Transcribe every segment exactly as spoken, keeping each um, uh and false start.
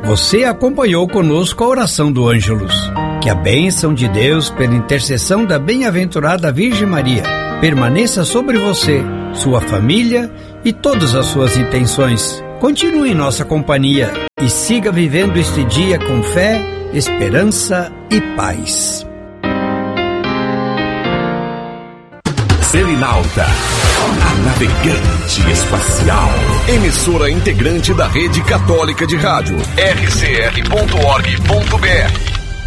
Você acompanhou conosco a oração do Ângelus. Que a bênção de Deus, pela intercessão da bem-aventurada Virgem Maria, permaneça sobre você, sua família e todas as suas intenções. Continue em nossa companhia e siga vivendo este dia com fé, esperança e paz. Selinalta, a navegante espacial. Emissora integrante da Rede Católica de Rádio, r c r ponto org ponto b r.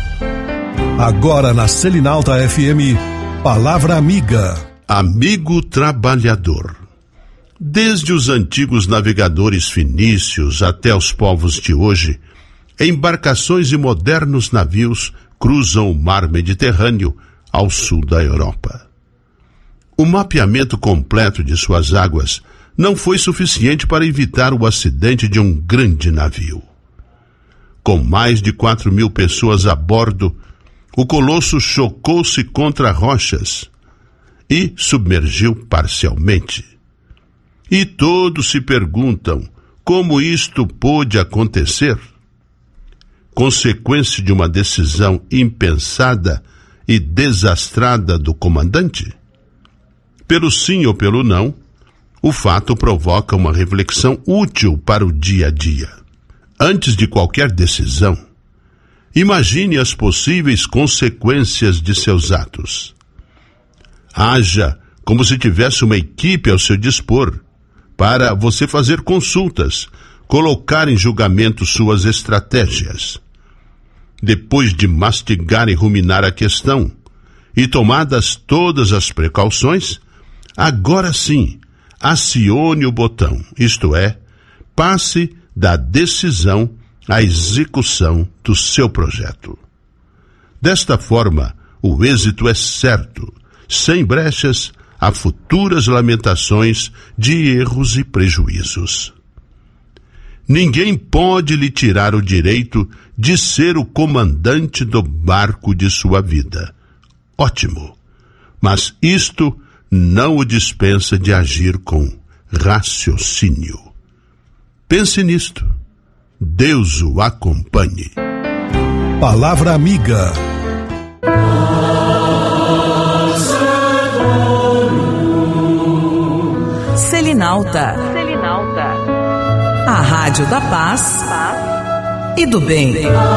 Agora na Selinalta F M, Palavra Amiga. Amigo trabalhador. Desde os antigos navegadores fenícios até os povos de hoje, embarcações e modernos navios cruzam o mar Mediterrâneo ao sul da Europa. O mapeamento completo de suas águas não foi suficiente para evitar o acidente de um grande navio. Com mais de quatro mil pessoas a bordo, o colosso chocou-se contra rochas e submergiu parcialmente. E todos se perguntam como isto pôde acontecer? Consequência de uma decisão impensada e desastrada do comandante? Pelo sim ou pelo não, o fato provoca uma reflexão útil para o dia a dia. Antes de qualquer decisão, imagine as possíveis consequências de seus atos. Haja como se tivesse uma equipe ao seu dispor, para você fazer consultas, colocar em julgamento suas estratégias. Depois de mastigar e ruminar a questão, e tomadas todas as precauções, agora sim, acione o botão, isto é, passe da decisão à execução do seu projeto. Desta forma, o êxito é certo, sem brechas a futuras lamentações de erros e prejuízos. Ninguém pode lhe tirar o direito de ser o comandante do barco de sua vida. Ótimo, mas isto não o dispensa de agir com raciocínio. Pense nisto. Deus o acompanhe. Palavra Amiga. Selinalta. Selinalta. A Rádio da Paz, Paz. E do Bem.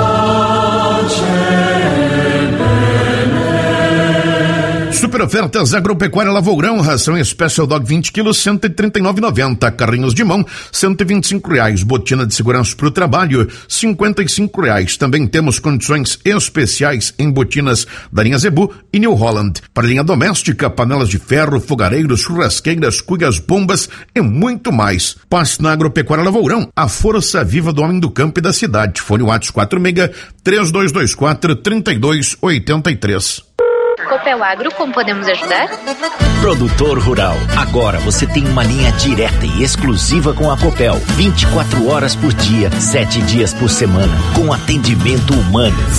Super ofertas Agropecuária Lavourão, ração Special Dog vinte quilos, cento e trinta e nove reais e noventa centavos. Carrinhos de mão, cento e vinte e cinco reais. Botina de segurança para o trabalho, cinquenta e cinco reais. Também temos condições especiais em botinas da linha Zebu e New Holland. Para linha doméstica, panelas de ferro, fogareiros, churrasqueiras, cuias, bombas e muito mais. Passe na Agropecuária Lavourão, a força viva do homem do campo e da cidade. Fone WhatsApp quatro seis, três dois dois quatro, três dois oito três. Copel Agro, como podemos ajudar? Produtor rural, agora você tem uma linha direta e exclusiva com a Copel, vinte e quatro horas por dia, sete dias por semana, com atendimento humano.